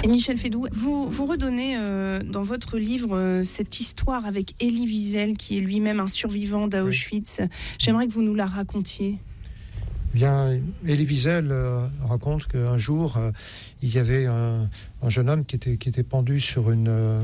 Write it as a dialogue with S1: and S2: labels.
S1: Et Michel Fédoux, vous redonnez dans votre livre cette histoire avec Elie Wiesel, qui est lui-même un survivant d'Auschwitz. Oui. J'aimerais que vous nous la racontiez.
S2: Bien, Elie Wiesel raconte qu'un jour, il y avait un jeune homme qui était pendu sur une